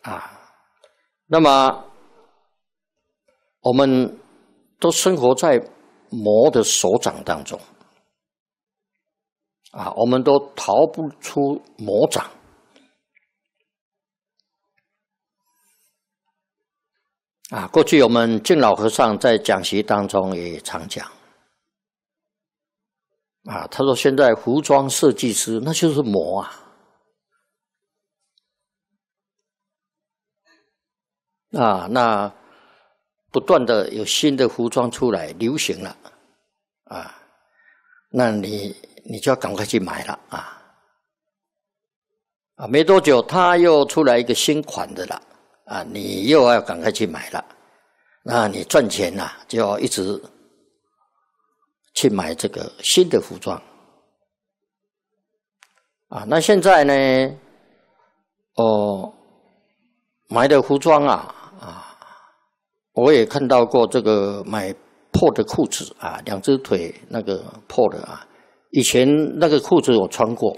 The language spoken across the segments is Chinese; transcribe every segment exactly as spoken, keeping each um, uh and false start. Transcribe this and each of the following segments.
啊。那么我们都生活在魔的手掌当中啊，我们都逃不出魔掌。啊，过去我们净老和尚在讲习当中也常讲，啊，他说现在服装设计师那就是魔啊，啊，那不断的有新的服装出来流行了，啊，那你你就要赶快去买了啊，啊，没多久他又出来一个新款的了。啊，你又要赶快去买了，那你赚钱呐、啊，就要一直去买这个新的服装啊。那现在呢，哦，买的服装啊啊，我也看到过这个买破的裤子啊，两只腿那个破的啊，以前那个裤子我穿过。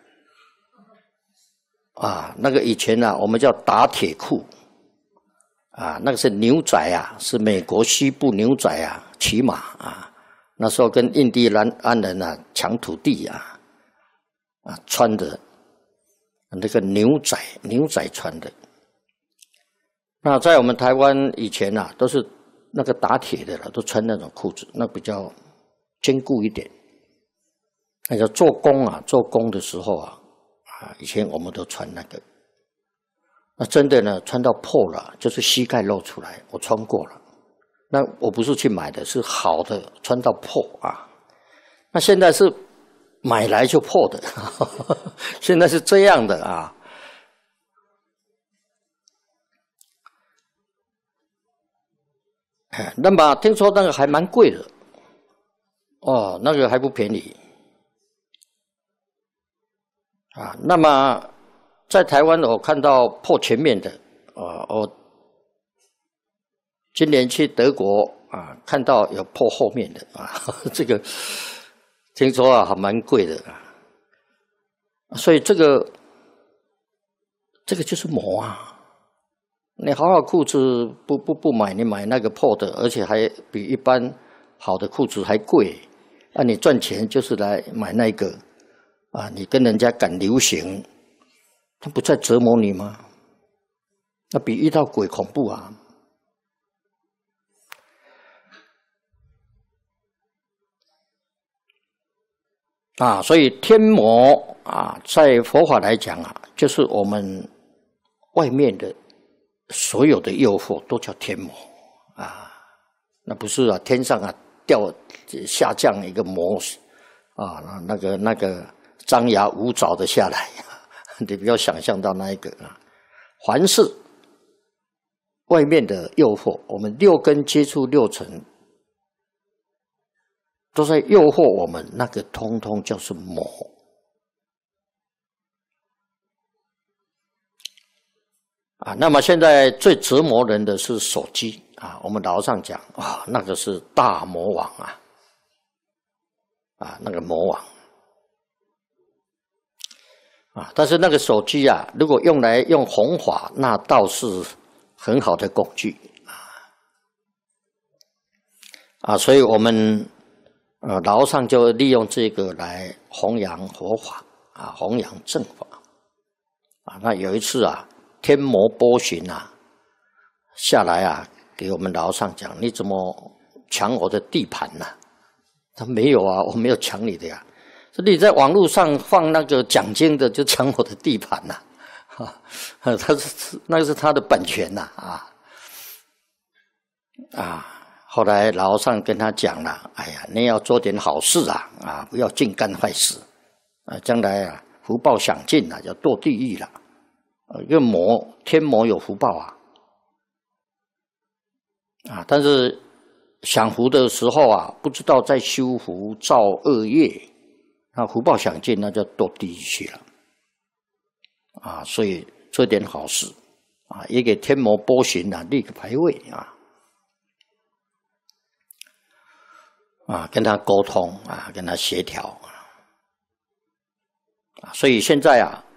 啊，那个以前啊，我们叫打铁裤，啊，那个是牛仔啊，是美国西部牛仔啊，骑马啊，那时候跟印第安人啊抢土地啊，啊穿的那个牛仔牛仔穿的。那在我们台湾以前啊，都是那个打铁的了，都穿那种裤子，那比较坚固一点。那个做工啊，做工的时候啊。啊，以前我们都穿那个，那真的呢，穿到破了，就是膝盖露出来，我穿过了。那我不是去买的，是好的，穿到破啊。那现在是买来就破的，呵呵现在是这样的啊。那么听说那个还蛮贵的，哦，那个还不便宜。啊，那么在台湾我看到破前面的，啊，我今年去德国啊，看到有破后面的啊，这个听说啊还蛮贵的啊，所以这个这个就是魔啊！你好好裤子不不不买，你买那个破的，而且还比一般好的裤子还贵，啊，你赚钱就是来买那个。啊，你跟人家赶流行，他不在折磨你吗？那比遇到鬼恐怖啊！啊，所以天魔啊，在佛法来讲啊，就是我们外面的所有的诱惑都叫天魔啊。那不是啊，天上啊掉下降一个魔啊，那个那个。张牙舞爪的下来，你不要想象到那一个啊。凡是外面的诱惑，我们六根接触六尘，都在诱惑我们，那个通通就是魔。啊，那么现在最折磨人的是手机啊，我们老上讲啊，那个是大魔王啊，啊，那个魔王。啊，但是那个手机啊，如果用来用弘法，那倒是很好的工具啊。啊，所以我们呃老上就利用这个来弘扬佛法啊，弘扬正法啊。那有一次啊，天魔波旬啊下来啊，给我们老上讲，你怎么抢我的地盘呢、啊？他没有啊，我没有抢你的呀。所以你在网络上放那个讲经的，就抢我的地盘呐、啊，啊，他是那个是他的本权呐、啊，啊，啊，后来老和尚跟他讲了，哎呀，你要做点好事啊，啊，不要净干坏事，啊，将来啊福报享尽了，要堕地狱了，啊，一个魔天魔有福报啊，啊，但是享福的时候啊，不知道在修福造恶业。那福报享尽，那就堕地狱去了，啊，所以做点好事，啊，也给天魔波旬啊立个牌位啊，啊，跟他沟通啊，跟他协调啊，所以现在啊，